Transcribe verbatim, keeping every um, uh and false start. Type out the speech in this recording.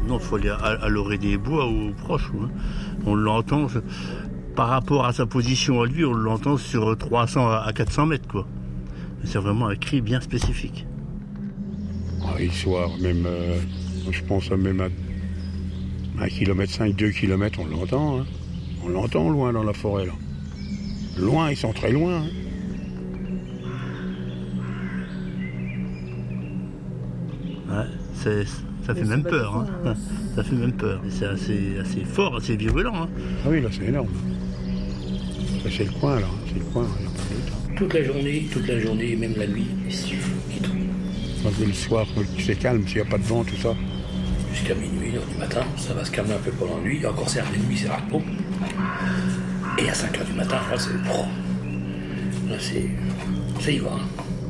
non, il faut aller à, à l'orée des bois ou proche. Hein. On l'entend, je, par rapport à sa position à lui, on l'entend sur trois cents à quatre cents mètres, quoi. C'est vraiment un cri bien spécifique. Ah, il soir, même, euh, je pense même à un kilomètre cinq, deux kilomètres, on l'entend. Hein. On l'entend loin dans la forêt, là. Loin, ils sont très loin. Hein. Ouais, c'est, ça fait même peur. Hein. Hein. Ça fait même peur. C'est assez, assez fort, assez virulent. Hein. Ah oui, là, c'est énorme. Ça, c'est le coin, là. C'est le coin, il n'y a pas d'autre. Toute la journée, toute la journée, même la nuit, c'est et tout. Le soir, c'est calme, s'il n'y a pas de vent, tout ça. Jusqu'à minuit, une heure du matin, ça va se calmer un peu pendant la nuit. Encore certes, les nuits, c'est rare. Et à cinq heures du matin, là, c'est... Là, c'est... Ça y va. Hein.